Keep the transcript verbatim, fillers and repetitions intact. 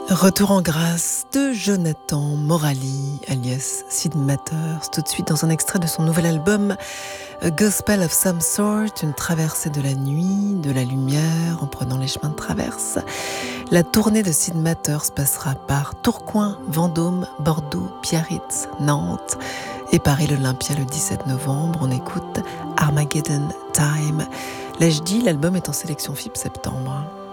Retour en grâce de Jonathan Morali, alias Sid Matters, tout de suite dans un extrait de son nouvel album A Gospel of Some Sort, une traversée de la nuit, de la lumière, en prenant les chemins de traverse. La tournée de Sid Matters passera par Tourcoing, Vendôme, Bordeaux, Biarritz, Nantes et Paris l'Olympia le dix-sept novembre. On écoute Armageddon Time. L'ai-je dit, l'album est en sélection F I B septembre.